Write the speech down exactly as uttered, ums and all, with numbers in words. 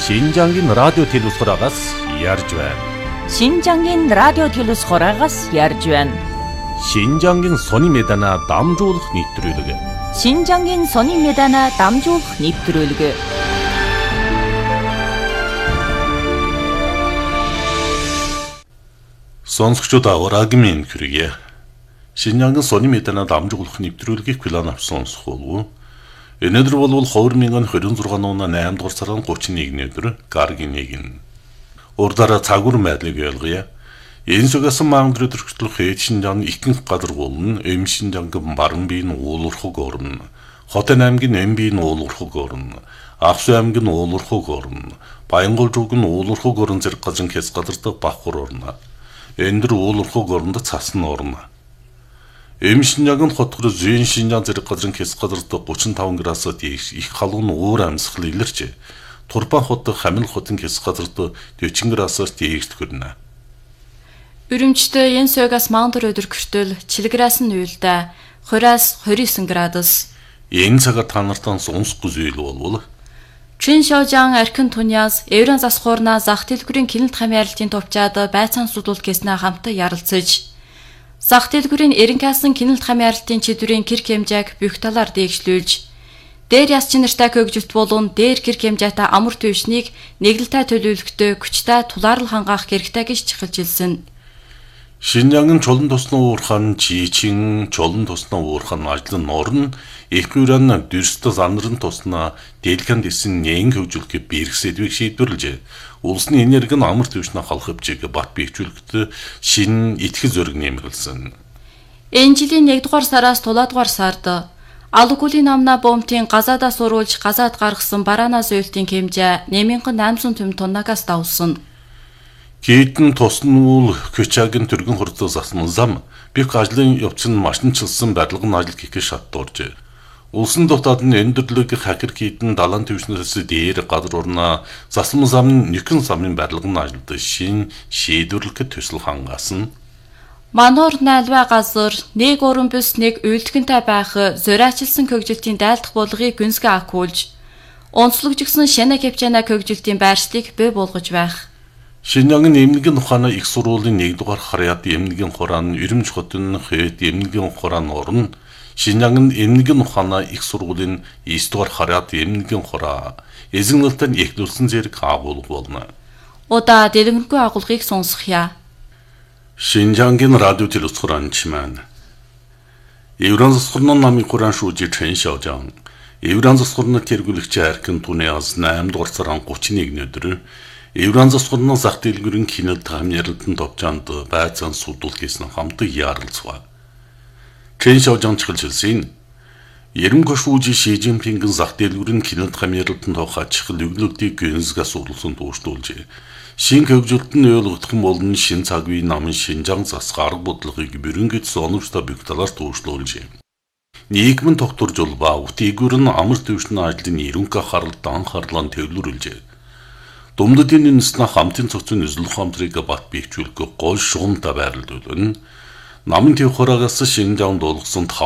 Шинжангийн радио телевизхораагаас ярьж байна. Шинжангийн радио телевизхораагаас ярьж байна. Шинжангийн сони медана дамжуулах нэвтрүүлэг. Шинжангийн сони медана дамжуулах нэвтрүүлэг. Сонсогчдод аврагын хүргэе. Шинжангийн сони медана дамжуулах нэвтрүүлгийг план авсан сонсох болов. Өнөөдөр бол хоёр мянган двадцать шесть оны eight дугаар сарын тридцать нэгний өдөр гаргийн нэгэн. Урдаараа цагур байдлыг ойлгоё. Энэ сугасан маамд өдөрчлөх хэд Шинжаан ихэнх газар болон эм Шинжаангийн баруун биеийн уулуурхаг орно. Хотын аймгийн эм биеийн уулуурхаг орно. Ахсу аймгийн уулуурхаг орно. Баянгол-жуугийн уулуурхаг орон зэрэг газрын хэс газарт бахур орно. Эндэр уулуурхаг оронд цасн орно. Эм Шинжаангийн хотгор зүйн Шинжаан зэрэг газрын хэс газарт тридцать пять градусад их халуун уур амьсгал илэрч Турпан хот Хамил хотын хэс газарт forty градусаар дээрч хүрнэ. Үрэмжтэй энэ сойгаас мандар өдөр хүртэл чилгрээс нь уйлдаа twenty-аас twenty-nine градус. Энэ цагаар та нартаа сонсохгүй зүйл болвол Чиншожан архин туньяас Евран засхуурна зах дэлгүүрийн кинэлт хамьяарлалтын товчаад байцаан судулт гэснээ хамтаа ярилцаж зах дэлгүүрийн эренкаасан кинэлт хамьяарлалтын чидрийн гэр хэмжээг бүх талаар дээгшлүүлж дээр яс чинартай хөгжилт болон дээр гэр хэмжээтэй амар төвшнийг нэглэлтэй төлөвлөлтөй күчтэй тулаарл хангаах хэрэгтэй гэж чихэлж хэлсэн. Шинжаангийн чулан тусны уурхан чичин чулан тусны уурхан ажлын орн эхнүрэн дэрст занрын тусна дэлгэн дэсэн нэн хөгжүүлэх бэрхсэдвийг шийдвэрлэж улсны энерги нь амар төвшний халах хэмжээг бат биечүүлэхэд шин итгэл зөрөг нэмэрлсэн. Энэ жилийн one дугаар сараас тулаа дугаар сард Алукулийн намна бомтын газаадаа суруулж газаад гаргасан бараана зөөлтийн хэмжээ eight thousand eight hundred тоннагаас давсан. Кейтэн тоснуул Көчагийн түргэн хурцаас асман зам бих ажлын явцын машинчилсан барилгын ажил хийх шатлуурж. Улсын дотоод нь өндөрлөг хакер кейтэн далайн төвшнөөс дээр гадар урна засман замын нэгэн замын барилгын ажилд шин шийдвэрлэх төсөл хангасан. Манор найлваа газар нэг уран бүс нэг үйлдэгэнтэй байх зориачилсан хөгжилтийн дайлдах болгыг гүнзгий акуулж онцлогжсон шанаа капчана хөгжилтийн байршлыг бий болгож байх. Шинжаангийн эмнэлгийн ухааны их сургуулийн one дугаар харьяат эмнэлгийн хураан Ирэмж хотын хэд эмнэлгийн хураан орно. Шинжаангийн эмнэлгийн ухааны их сургуулийн nine дугаар харьяат эмнэлгийн хураа эзэгнэлтэн эхлүүлсэн зэрэг агуулга болно. Удаа дэлгэрэнгүй агуулгыг сонсохъя. Шинжаангийн радио телевизхоранч маань Евран засхурны намын хураан шүүжи Чиншожан Евран засхурны тэргүүлэгч архин туньяас eight дугаар сарын thirty-one-ний өдөр Евран засхурны зах дэлгүүрийн кинэлт хамьяарлалтын товчоонд байцаан судулт гэсэн хамтыг ярилцсан. Чиншожан чиглэлсэн Ерөнхий шүүжи Ши Жинпингийн зах дэлгүүрийн кинэлт хамьяарлалтын тухай чихэл өгнөлтийг гэнзгээс сурлсан дуушлуулж шин хөгжилтөнд ойлгох юм бол шин цаг үеийн намын Шинжаан засах арга бодлогыг бүрэнгэд соновчтой бүх талаар дуушлуулж. Нийгмийн тогтворж улбаа үтийгүр нь амар төвшний ажлын ерөнхий харалт анхаарлаа төвлөрүүлж. Думддын үнэснэ хамтын цогцын үзлэх хамтрыг бат биечүүлэх гол шугамтай байрлуулна. Намын төв хураагаас Шинжаанд болгосон